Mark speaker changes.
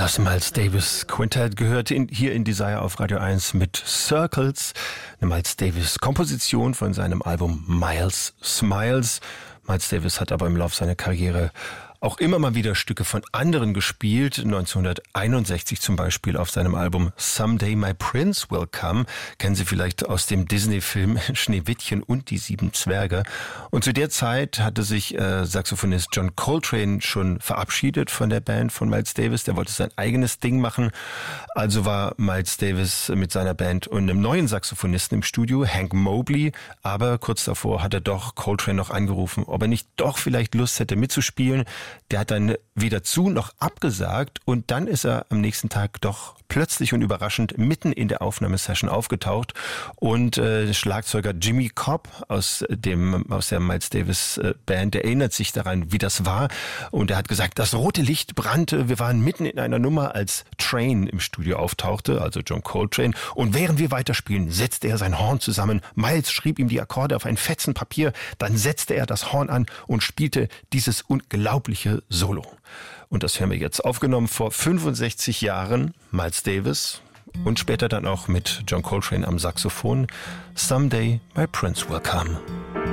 Speaker 1: Das Miles Davis Quintett gehört hier in Desire auf Radio 1 mit Circles, eine Miles Davis Komposition von seinem Album Miles Smiles. Miles Davis hat aber im Laufe seiner Karriere auch immer mal wieder Stücke von anderen gespielt. 1961 zum Beispiel auf seinem Album Someday My Prince Will Come. Kennen Sie vielleicht aus dem Disney-Film Schneewittchen und die 7 Zwerge. Und zu der Zeit hatte sich Saxophonist John Coltrane schon verabschiedet von der Band von Miles Davis. Der wollte sein eigenes Ding machen. Also war Miles Davis mit seiner Band und einem neuen Saxophonisten im Studio, Hank Mobley. Aber kurz davor hat er doch Coltrane noch angerufen, ob er nicht doch vielleicht Lust hätte mitzuspielen. Der hat dann weder zu noch abgesagt und dann ist er am nächsten Tag doch plötzlich und überraschend mitten in der Aufnahmesession aufgetaucht und Schlagzeuger Jimmy Cobb aus der Miles Davis Band, der erinnert sich daran, wie das war und er hat gesagt, das rote Licht brannte, wir waren mitten in einer Nummer, als Train im Studio auftauchte, also John Coltrane, und während wir weiterspielen, setzte er sein Horn zusammen, Miles schrieb ihm die Akkorde auf ein Fetzen Papier, dann setzte er das Horn an und spielte dieses unglaubliche Solo. Und das hören wir jetzt, aufgenommen vor 65 Jahren, Miles Davis und später dann auch mit John Coltrane am Saxophon, Someday My Prince Will Come.